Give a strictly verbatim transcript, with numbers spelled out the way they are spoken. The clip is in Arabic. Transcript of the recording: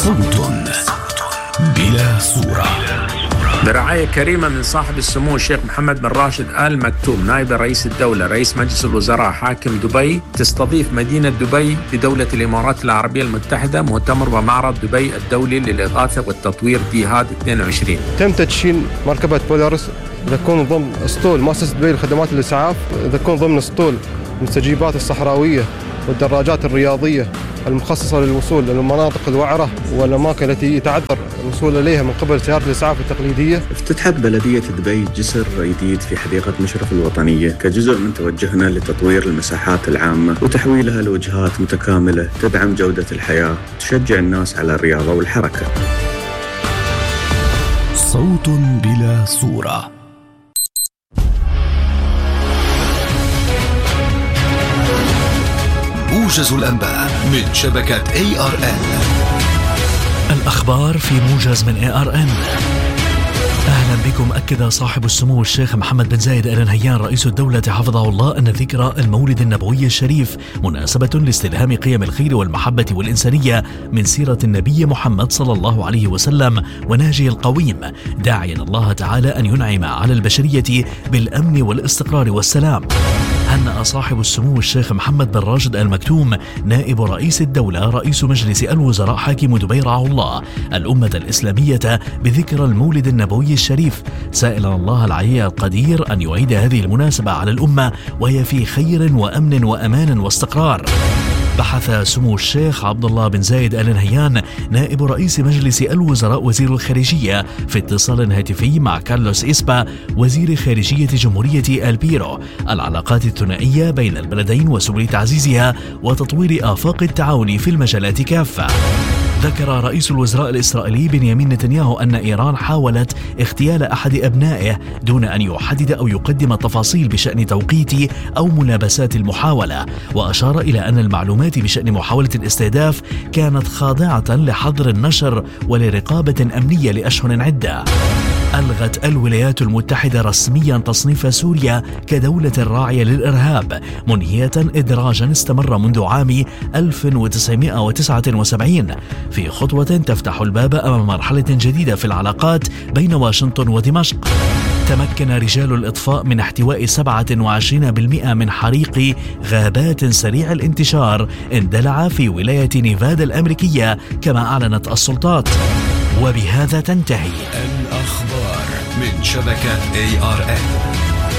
صوت بلا صورة، برعاية كريمة من صاحب السمو الشيخ محمد بن راشد آل مكتوم نائب رئيس الدولة رئيس مجلس الوزراء حاكم دبي، تستضيف مدينة دبي بدولة الإمارات العربية المتحدة مؤتمر ومعرض دبي الدولي للإغاثة والتطوير ديهاد اثنين وعشرين. تم تدشين مركبة بولارس تكون ضمن اسطول مؤسسة دبي لخدمات الإسعاف، تكون ضمن اسطول المستجيبات الصحراوية والدراجات الرياضية المخصصة للوصول للمناطق الوعرة والأماكن التي يتعذر الوصول إليها من قبل سيارات الإسعاف التقليدية. افتتحت بلدية دبي جسر جديد في حديقة مشرف الوطنية كجزء من توجهنا لتطوير المساحات العامة وتحويلها لوجهات متكاملة تدعم جودة الحياة وتشجع الناس على الرياضة والحركة. صوت بلا صورة. موجز الأنباء من شبكة إيه آر إن. الأخبار في موجز من إيه آر إن. أهلا بكم. أكد صاحب السمو الشيخ محمد بن زايد آل نهيان رئيس الدولة حفظه الله أن ذكرى المولد النبوي الشريف مناسبة لاستلهام قيم الخير والمحبة والإنسانية من سيرة النبي محمد صلى الله عليه وسلم ونهجه القويم، داعيا الله تعالى أن ينعم على البشرية بالأمن والاستقرار والسلام. هنأ صاحب السمو الشيخ محمد بن راشد آل مكتوم نائب رئيس الدولة رئيس مجلس الوزراء حاكم دبي رعاه الله الأمة الإسلامية بذكرى المولد النبوي الشريف، سائلا الله العلي القدير أن يعيد هذه المناسبة على الأمة وهي في خير وأمن وأمان واستقرار. بحث سمو الشيخ عبد الله بن زايد آل نهيان نائب رئيس مجلس الوزراء وزير الخارجية في اتصال هاتفي مع كارلوس إسبا وزير خارجية جمهورية البيرو العلاقات الثنائية بين البلدين وسبل تعزيزها وتطوير آفاق التعاون في المجالات كافة. ذكر رئيس الوزراء الإسرائيلي بنيامين نتنياهو أن إيران حاولت اغتيال أحد أبنائه دون أن يحدد أو يقدم تفاصيل بشأن توقيت أو ملابسات المحاولة، وأشار إلى أن المعلومات بشأن محاولة الاستهداف كانت خاضعة لحظر النشر ولرقابة أمنية لأشهر عدة. ألغت الولايات المتحدة رسميا تصنيف سوريا كدولة راعية للإرهاب، منهية إدراجا استمر منذ عام ألف وتسعمائة وتسعة وسبعين في خطوة تفتح الباب أمام مرحلة جديدة في العلاقات بين واشنطن ودمشق. تمكن رجال الإطفاء من احتواء سبعة وعشرين بالمئة من حريق غابات سريع الانتشار اندلع في ولاية نيفادا الأمريكية كما أعلنت السلطات. وبهذا تنتهي الأخبار من شبكة إيه آر إن.